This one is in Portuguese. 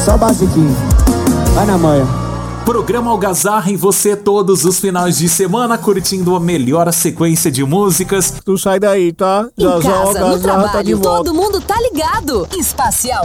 Só basiquinho. Vai na manha. Programa Algazarra em você todos os finais de semana, curtindo a melhor sequência de músicas. Tu sai daí, tá? Em casa, no Algazarra trabalho, tá de volta. todo mundo tá ligado. Espacial